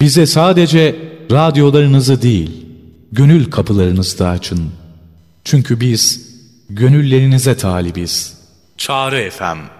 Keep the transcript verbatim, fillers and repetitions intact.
Bize sadece radyolarınızı değil, gönül kapılarınızı da açın. Çünkü biz gönüllerinize talibiz. Çağrı F M